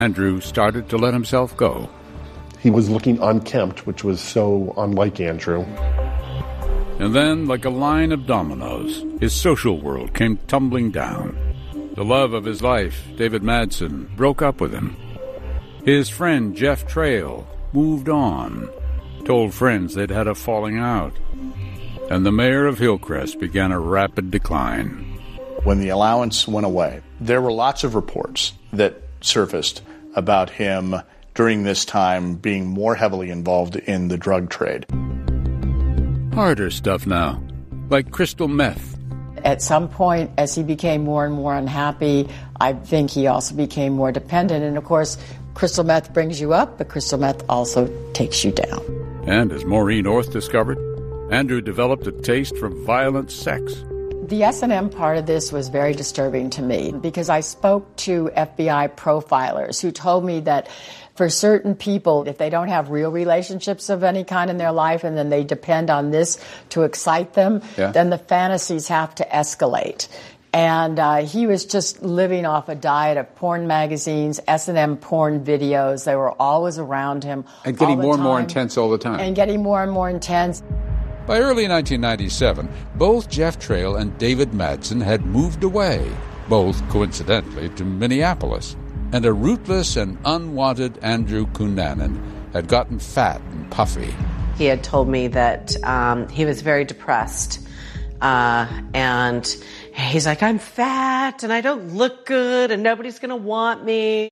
Andrew started to let himself go. He was looking unkempt, which was so unlike Andrew. And then, like a line of dominoes, his social world came tumbling down. The love of his life, David Madsen, broke up with him. His friend, Jeff Trail, moved on, told friends they'd had a falling out. And the mayor of Hillcrest began a rapid decline. When the allowance went away, there were lots of reports that surfaced about him during this time being more heavily involved in the drug trade. Harder stuff now, like crystal meth. At some point, as he became more and more unhappy, I think he also became more dependent. And of course, crystal meth brings you up, but crystal meth also takes you down. And as Maureen Orth discovered, Andrew developed a taste for violent sex. The S&M part of this was very disturbing to me because I spoke to FBI profilers who told me that for certain people, if they don't have real relationships of any kind in their life and then they depend on this to excite them, then the fantasies have to escalate. And he was just living off a diet of porn magazines, S&M porn videos. They were always around him. And getting more and more intense all the time. And getting more and more intense. By early 1997, both Jeff Trail and David Madsen had moved away, both coincidentally to Minneapolis. And a rootless and unwanted Andrew Cunanan had gotten fat and puffy. He had told me that he was very depressed. And he's like, I'm fat and I don't look good and nobody's going to want me.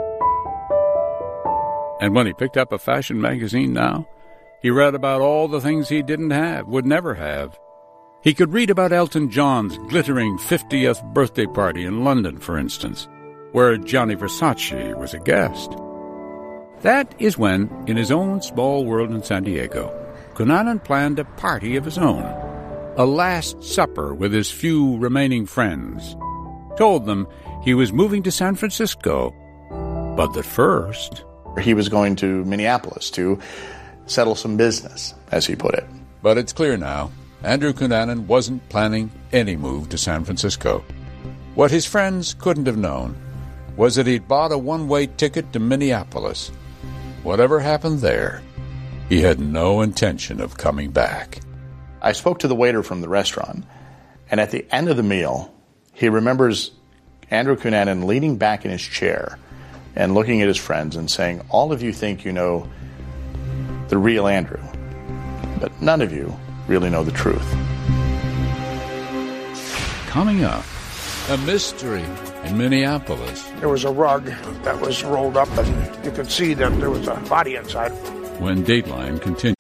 And when he picked up a fashion magazine now, he read about all the things he didn't have, would never have. He could read about Elton John's glittering 50th birthday party in London, for instance, where Gianni Versace was a guest. That is when, in his own small world in San Diego, Cunanan planned a party of his own, a last supper with his few remaining friends. Told them he was moving to San Francisco, but that first he was going to Minneapolis to settle some business, as he put it. But it's clear now, Andrew Cunanan wasn't planning any move to San Francisco. What his friends couldn't have known was that he'd bought a one-way ticket to Minneapolis. Whatever happened there, he had no intention of coming back. I spoke to the waiter from the restaurant, and at the end of the meal, he remembers Andrew Cunanan leaning back in his chair and looking at his friends and saying, all of you think you know the real Andrew, but none of you really know the truth. Coming up, a mystery in Minneapolis. There was a rug that was rolled up, and you could see that there was a body inside. When Dateline continues.